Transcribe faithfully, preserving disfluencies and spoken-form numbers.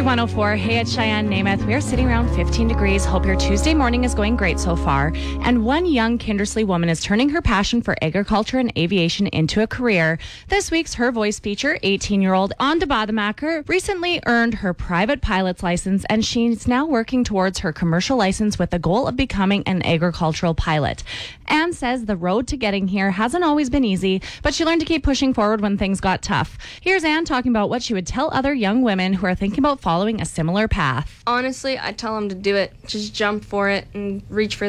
one oh four. Hey, it's Cheyenne Namath. We are sitting around fifteen degrees. Hope your Tuesday morning is going great so far. And one young Kindersley woman is turning her passion for agriculture and aviation into a career. This week's Her Voice feature, eighteen-year-old Anda Bademacher, recently earned her private pilot's license, and she's now working towards her commercial license with the goal of becoming an agricultural pilot. Anne says the road to getting here hasn't always been easy, but she learned to keep pushing forward when things got tough. Here's Anne talking about what she would tell other young women who are thinking about following a similar path. Honestly, I tell them to do it. Just jump for it and reach for